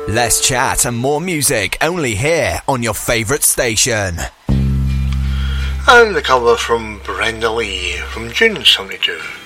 Less chat and more music, only here on your favourite station. And the cover from Brenda Lee from June 72.